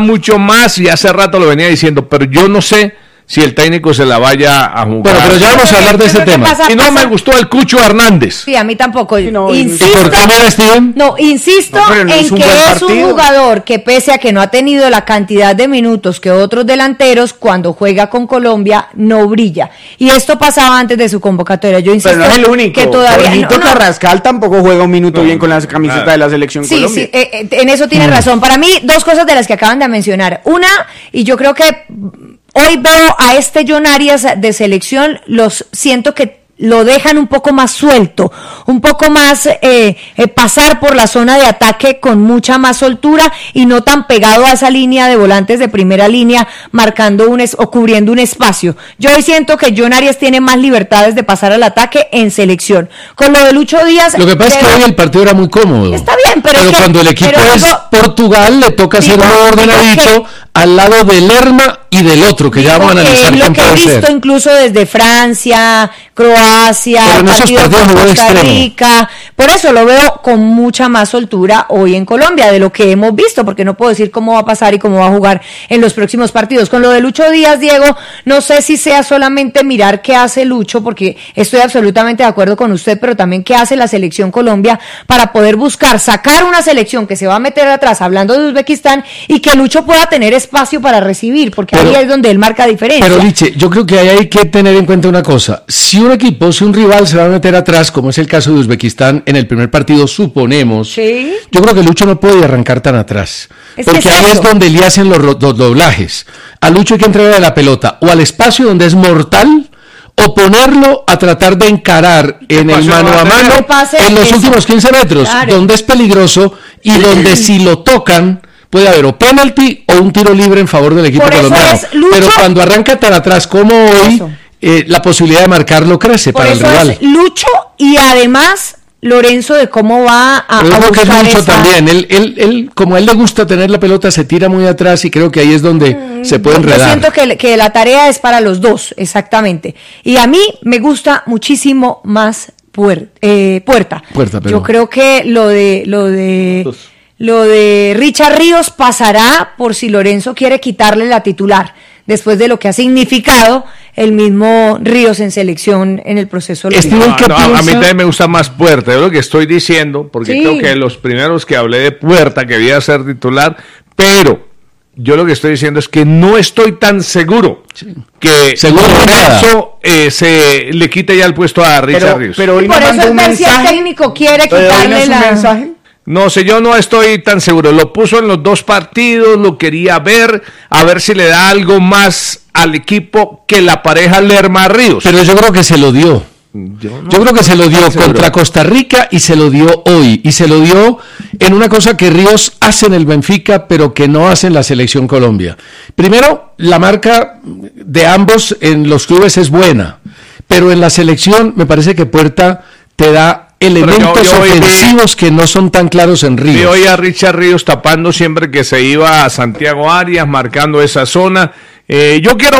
mucho más y hace rato lo venía diciendo, pero yo no sé si el técnico se la vaya a jugar. Bueno, pero ya vamos a hablar de ese tema. Y no me gustó el Cucho Hernández. Sí, a mí tampoco. Insisto, ¿y por qué no, Steven? No, insisto en que es un jugador que pese a que no ha tenido la cantidad de minutos que otros delanteros, cuando juega con Colombia no brilla. Y esto pasaba antes de su convocatoria. Yo insisto pero no es el único. Que todavía Benito Carrascal tampoco juega un minuto bien con la camiseta de la selección Colombia. Sí, en eso tiene razón. Para mí, dos cosas de las que acaban de mencionar. Una, y yo creo que hoy veo a este John Arias de selección, los siento que lo dejan un poco más suelto, un poco más pasar por la zona de ataque con mucha más soltura y no tan pegado a esa línea de volantes de primera línea, marcando o cubriendo un espacio. Yo hoy siento que John Arias tiene más libertades de pasar al ataque en selección. Con lo de Lucho Díaz... Lo que pasa es que hoy el partido era muy cómodo. Está bien, pero cuando el equipo es Portugal, le toca ser muy ordenadito al lado del Lerma y del otro, que ya vamos a analizar quién puede ser. Lo que he visto incluso desde Francia, Croacia, partidos de Costa Rica, por eso lo veo con mucha más soltura hoy en Colombia de lo que hemos visto, porque no puedo decir cómo va a pasar y cómo va a jugar en los próximos partidos. Con lo de Lucho Díaz, Diego, no sé si sea solamente mirar qué hace Lucho, porque estoy absolutamente de acuerdo con usted, pero también qué hace la selección Colombia para poder buscar, sacar una selección que se va a meter atrás, hablando de Uzbekistán, y que Lucho pueda tener espacio para recibir, porque ahí es donde él marca diferencia. Pero Liche, yo creo que ahí hay que tener en cuenta una cosa. Si un equipo, si un rival se va a meter atrás, como es el caso de Uzbekistán en el primer partido, suponemos, ¿sí? Yo creo que Lucho no puede arrancar tan atrás, porque ahí es donde le hacen los doblajes. A Lucho hay que entregarle la pelota o al espacio donde es mortal, o ponerlo a tratar de encarar en el mano a mano en los últimos 15 metros, donde es peligroso y donde si lo tocan puede haber o penalti o un tiro libre en favor del equipo colombiano. Pero cuando arranca tan atrás como hoy, la posibilidad de marcarlo crece para el rival. Es Lucho y además Lorenzo de cómo va a buscar Lucho también. Él, como a él le gusta tener la pelota, se tira muy atrás y creo que ahí es donde se puede enredar. Yo siento que la tarea es para los dos, exactamente. Y a mí me gusta muchísimo más Puerta. Yo creo que lo de Richard Ríos pasará por si Lorenzo quiere quitarle la titular, después de lo que ha significado el mismo Ríos en selección en el proceso. A mí también me gusta más Puerta, es lo que estoy diciendo, porque creo que los primeros que hablé de Puerta, que debía ser titular, pero yo lo que estoy diciendo es que no estoy tan seguro que Lorenzo se le quite ya el puesto a Richard Ríos. Pero hoy por eso es si el técnico quiere quitarle la... mensaje. No sé, yo no estoy tan seguro. Lo puso en los dos partidos, lo quería ver, a ver si le da algo más al equipo que la pareja Lerma Ríos. Pero yo creo que se lo dio. Yo creo que se lo dio contra Costa Rica y se lo dio hoy. Y se lo dio en una cosa que Ríos hace en el Benfica, pero que no hace en la Selección Colombia. Primero, la marca de ambos en los clubes es buena, pero en la selección me parece que Puerta te da elementos ofensivos que no son tan claros en Ríos. Vi hoy a Richard Ríos tapando siempre que se iba a Santiago Arias, marcando esa zona. Yo quiero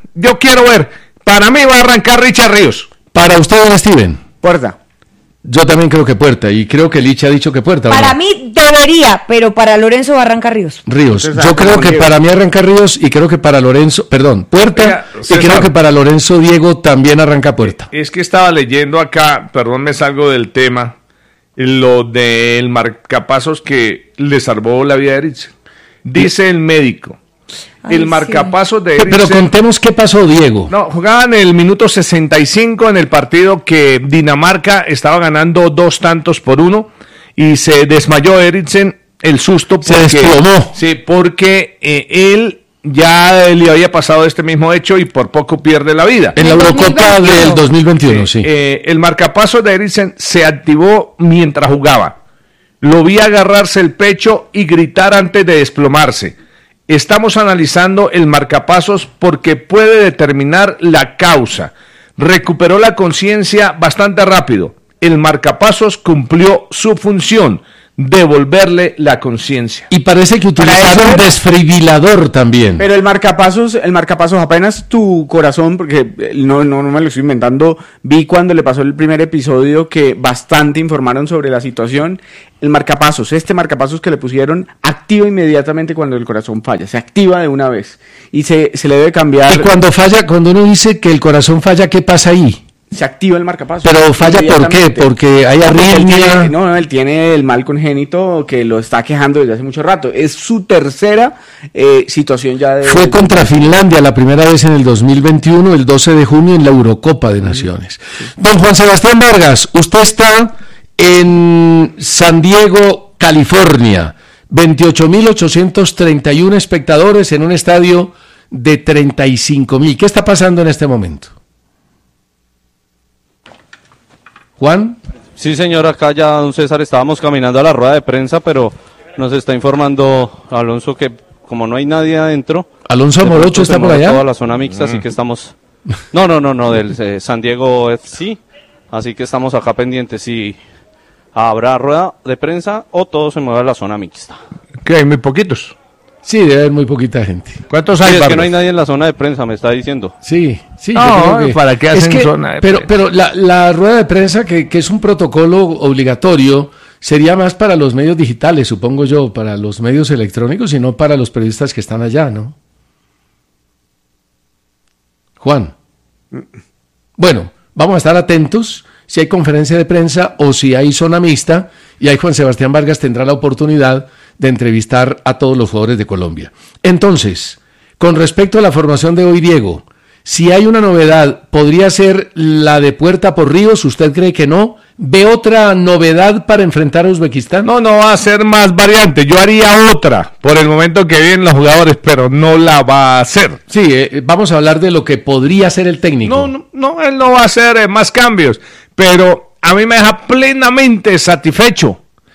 ver. Para mí va a arrancar Richard Ríos. Para usted, Steven. Puerta. Yo también creo que Puerta, y creo que Licha ha dicho que Puerta. Para mí debería, pero para Lorenzo va a arrancar Ríos. Yo creo que para mí arranca Ríos y creo que para Puerta, y creo que para Lorenzo Diego también arranca Puerta. Es que estaba leyendo acá, perdón, me salgo del tema, lo del marcapasos que le salvó la vida a Eriksen. Dice el médico. El marcapasos de Eriksen. Pero contemos qué pasó, Diego. No, jugaban el minuto 65 en el partido que Dinamarca estaba ganando 2-1 y se desmayó Eriksen, el susto porque se desplomó. Sí, porque él ya le había pasado este mismo hecho y por poco pierde la vida. En la Eurocopa del 2021, sí. El marcapasos de Eriksen se activó mientras jugaba. Lo vi agarrarse el pecho y gritar antes de desplomarse. Estamos analizando el marcapasos porque puede determinar la causa. Recuperó la conciencia bastante rápido. El marcapasos cumplió su función. devolverle la conciencia. Y parece que utilizaron desfibrilador también. Pero el marcapasos apenas tu corazón, porque no me lo estoy inventando, vi cuando le pasó el primer episodio que bastante informaron sobre la situación. El marcapasos que le pusieron, activa inmediatamente cuando el corazón falla, se activa de una vez y se le debe cambiar. Y cuando uno dice que el corazón falla, ¿qué pasa ahí? Se activa el marcapasos. ¿Pero falla por qué? ¿Porque hay arritmia? Él tiene el mal congénito que lo está quejando desde hace mucho rato. Es su tercera situación ya de... Fue contra Finlandia la primera vez en el 2021, el 12 de junio, en la Eurocopa de Naciones. Don Juan Sebastián Vargas, usted está en San Diego, California. 28.831 espectadores en un estadio de 35.000. ¿Qué está pasando en este momento? Juan. Sí, señor, acá ya, don César, estábamos caminando a la rueda de prensa, pero nos está informando Alonso que como no hay nadie adentro... ¿Alonso Morocho está por allá? Toda la zona mixta, así que estamos... No, del San Diego FC, así que estamos acá pendientes si habrá rueda de prensa o todo se mueve a la zona mixta. ¿Qué hay? Muy poquitos. Sí, debe haber muy poquita gente. ¿Cuántos hay? Es que no hay nadie en la zona de prensa, me está diciendo. Sí. No, yo creo que ¿para qué hacen zona de prensa? Pero la rueda de prensa, que es un protocolo obligatorio, sería más para los medios digitales, supongo yo, para los medios electrónicos y no para los periodistas que están allá, ¿no? Juan. Bueno, vamos a estar atentos si hay conferencia de prensa o si hay zona mixta, y ahí Juan Sebastián Vargas tendrá la oportunidad de entrevistar a todos los jugadores de Colombia. Entonces, con respecto a la formación de hoy, Diego, si hay una novedad, ¿podría ser la de Puerta por Ríos? ¿Usted cree que no? ¿Ve otra novedad para enfrentar a Uzbekistán? No va a ser más variante. Yo haría otra por el momento que vienen los jugadores, pero no la va a hacer. Sí, vamos a hablar de lo que podría hacer el técnico. No, él no va a hacer más cambios, pero a mí me deja plenamente satisfecho.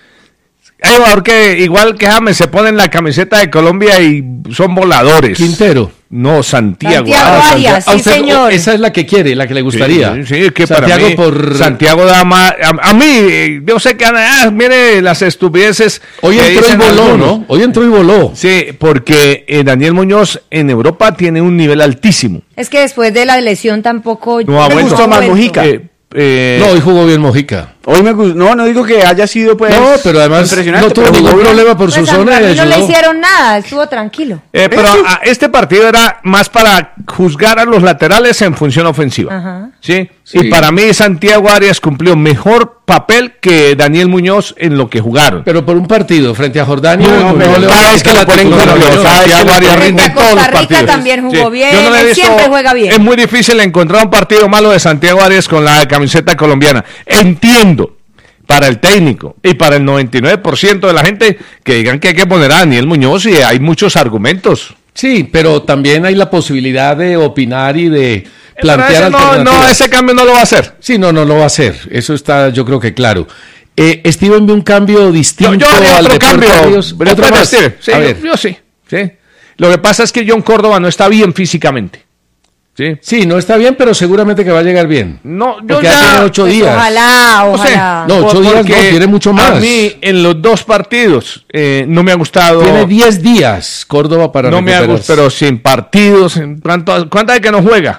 Hay jugador que, igual que James, se ponen la camiseta de Colombia y son voladores. Quintero. No, Santiago. Arias, sí, señor. Esa es la que quiere, la que le gustaría. Sí, es que Santiago para mí, Santiago da más... A mí, yo sé que, mire las estupideces... Hoy entró y voló, ¿no? Hoy entró y voló. Sí, porque Daniel Muñoz en Europa tiene un nivel altísimo. Es que después de la lesión tampoco... No, me gustó más Mojica. No, hoy jugó bien Mojica. Hoy me gustó, no digo que haya sido pues. No, pero además no tuvo ningún problema por su zona. No le hicieron nada, estuvo tranquilo. Pero este partido era más para juzgar a los laterales en función ofensiva. Ajá. ¿Sí? Y para mí Santiago Arias cumplió mejor papel que Daniel Muñoz en lo que jugaron. Pero por un partido frente a Jordania, es que la ponen Santiago Arias rinde en todos los partidos. También jugó bien, él siempre juega bien. Es muy difícil encontrar un partido malo de Santiago Arias con la camiseta colombiana. Entiendo para el técnico y para el 99% de la gente que digan que hay que poner a Daniel Muñoz, y hay muchos argumentos. Sí, pero también hay la posibilidad de opinar y de plantear alternativas. No, ese cambio no lo va a hacer. Sí, no lo va a hacer. Eso está, yo creo que claro. Steven ve un cambio distinto yo al otro cambio. ¿Otro más? Sí, yo sí. Lo que pasa es que John Córdoba no está bien físicamente. Sí, no está bien, pero seguramente que va a llegar bien. No, yo porque ya tiene 8 días. Ojalá. No, 8 días no, tiene mucho más. A mí, en los 2 partidos, no me ha gustado. Tiene 10 días Córdoba para recuperarse. No me ha gustado, pero sin partidos. ¿Cuántas de que no juega?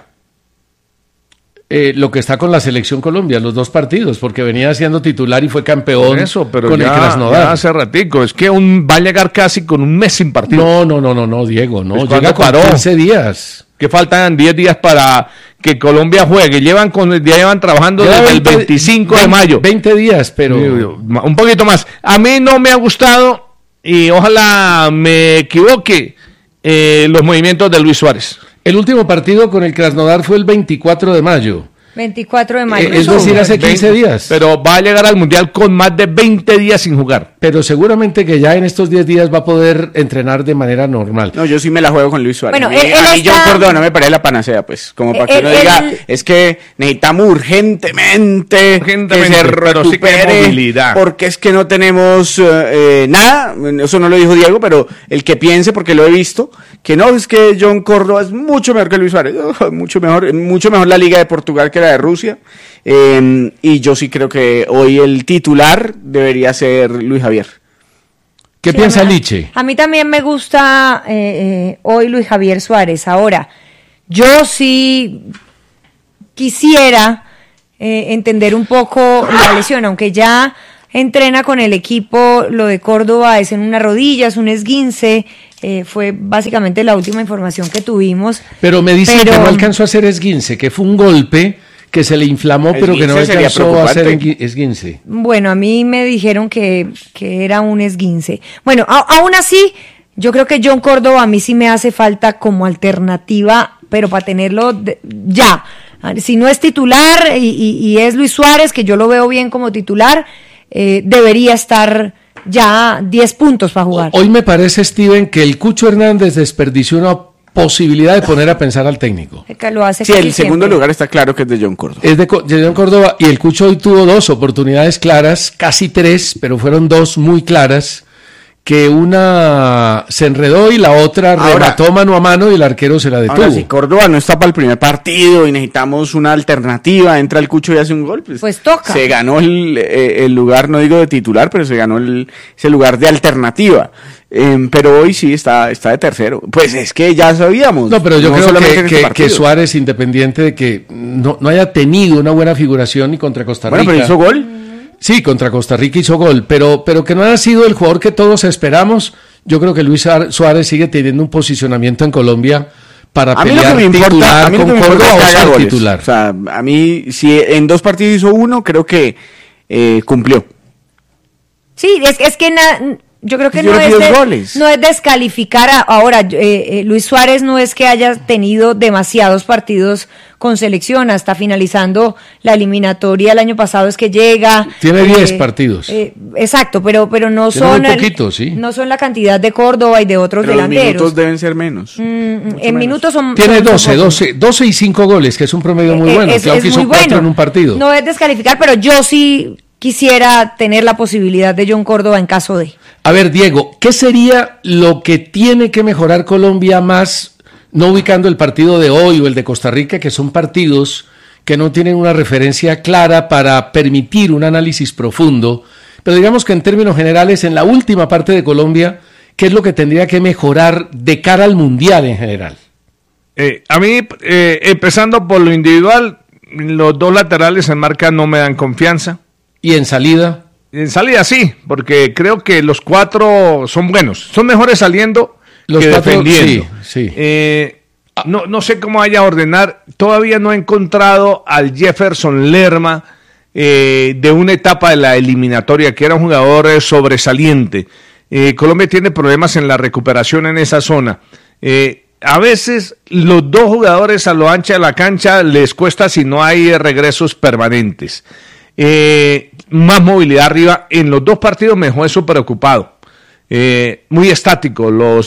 Lo que está con la Selección Colombia, los 2 partidos, porque venía siendo titular y fue campeón pero con el Krasnodar. Ya hace ratico, es que va a llegar casi con un mes sin partido. No, Diego, no, pues llega con 15 días. Que faltan 10 días para que Colombia juegue. Llevan trabajando desde el 25 de mayo. 20 días, pero... Un poquito más. A mí no me ha gustado, y ojalá me equivoque, los movimientos de Luis Suárez. El último partido con el Krasnodar fue el 24 de mayo. 24 de mayo. Es decir, hace 15 días. Pero va a llegar al Mundial con más de 20 días sin jugar. Pero seguramente que ya en estos 10 días va a poder entrenar de manera normal. No, yo sí me la juego con Luis Suárez. Bueno, a mí John Córdoba no me parece la panacea, pues. Como para que uno diga, es que necesitamos urgentemente que se recupere, movilidad. porque es que no tenemos nada. Eso no lo dijo Diego, pero el que piense, porque lo he visto, que no, es que John Córdoba es mucho mejor que Luis Suárez. Mucho mejor la Liga de Portugal que la de Rusia, y yo sí creo que hoy el titular debería ser Luis Javier. ¿Qué piensa Liche? A mí también me gusta hoy Luis Javier Suárez. Ahora, yo sí quisiera entender un poco la lesión, aunque ya entrena con el equipo. Lo de Córdoba es en una rodilla, es un esguince. Fue básicamente la última información que tuvimos. Pero me dicen que no alcanzó a hacer esguince, que fue un golpe que se le inflamó, pero que no alcanzó a hacer esguince. Bueno, a mí me dijeron que era un esguince. Bueno, aún así, yo creo que John Córdoba a mí sí me hace falta como alternativa, pero para tenerlo ya. Si no es titular y es Luis Suárez, que yo lo veo bien como titular, debería estar ya 10 puntos para jugar. Hoy me parece, Steven, que el Cucho Hernández desperdició una posibilidad de poner a pensar al técnico. Lo hace sí, el segundo lugar está claro que es de John Córdoba. Es de John Córdoba, y el Cucho hoy tuvo 2 oportunidades claras, casi 3, pero fueron 2 muy claras, que una se enredó y la otra remató mano a mano y el arquero se la detuvo. Ahora, si Córdoba no está para el primer partido y necesitamos una alternativa, entra el Cucho y hace un gol, pues toca. Se ganó el lugar, no digo de titular, pero se ganó ese lugar de alternativa. Pero hoy sí está de tercero. Pues es que ya sabíamos. No, pero yo creo que Suárez, independiente de que no haya tenido una buena figuración ni contra Costa Rica. Bueno, pero hizo gol. Sí, contra Costa Rica hizo gol, pero que no haya sido el jugador que todos esperamos. Yo creo que Luis Suárez sigue teniendo un posicionamiento en Colombia para pelear titular con Córdoba o ser titular. O sea, a mí, si en 2 partidos hizo 1, creo que cumplió. Sí, es que yo creo que no es descalificar ahora. Luis Suárez no es que haya tenido demasiados partidos con selección, hasta finalizando la eliminatoria el año pasado es que llega. Tiene 10 partidos. Exacto, pero no son ¿sí? No son la cantidad de Córdoba y de otros delanteros. Los minutos deben ser menos. En minutos son. Tiene 12 y 5 goles, que es un promedio muy bueno. Claro que hizo 4 en un partido. No es descalificar, pero yo sí quisiera tener la posibilidad de John Córdoba en caso de. A ver, Diego, ¿qué sería lo que tiene que mejorar Colombia más, no ubicando el partido de hoy o el de Costa Rica, que son partidos que no tienen una referencia clara para permitir un análisis profundo, pero digamos que en términos generales, en la última parte de Colombia, ¿qué es lo que tendría que mejorar de cara al Mundial en general? A mí, empezando por lo individual, los 2 laterales en marca no me dan confianza. ¿Y en salida? En salida sí, porque creo que los 4 son buenos. Son mejores saliendo que defendiendo. Sí. No sé cómo vaya a ordenar. Todavía no he encontrado al Jefferson Lerma de una etapa de la eliminatoria, que era un jugador sobresaliente. Colombia tiene problemas en la recuperación en esa zona. A veces los 2 jugadores a lo ancha de la cancha les cuesta si no hay regresos permanentes. Más movilidad arriba. En los 2 partidos me dejó eso preocupado. Muy estático